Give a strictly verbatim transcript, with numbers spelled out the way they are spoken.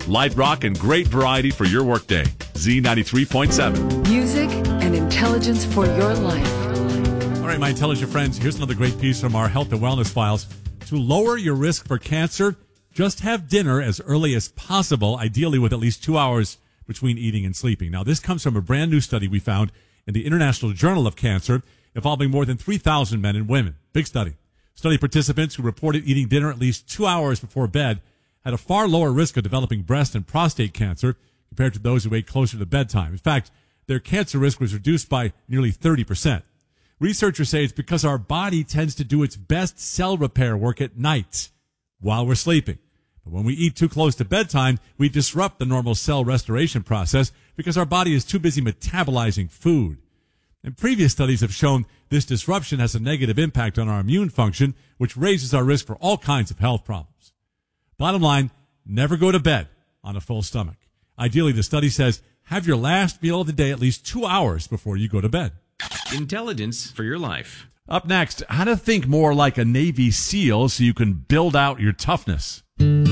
light rock, and great variety for your workday. Z ninety-three point seven. Music and intelligence for your life. All right, my intelligent friends, here's another great piece from our Health and Wellness Files. To lower your risk for cancer, just have dinner as early as possible, ideally with at least two hours between eating and sleeping. Now, this comes from a brand new study we found in the International Journal of Cancer involving more than three thousand men and women. Big study. Study participants who reported eating dinner at least two hours before bed had a far lower risk of developing breast and prostate cancer compared to those who ate closer to bedtime. In fact, their cancer risk was reduced by nearly thirty percent. Researchers say it's because our body tends to do its best cell repair work at night while we're sleeping. But when we eat too close to bedtime, we disrupt the normal cell restoration process because our body is too busy metabolizing food. And previous studies have shown this disruption has a negative impact on our immune function, which raises our risk for all kinds of health problems. Bottom line, never go to bed on a full stomach. Ideally, the study says, have your last meal of the day at least two hours before you go to bed. Intelligence for your life. Up next, how to think more like a Navy SEAL so you can build out your toughness.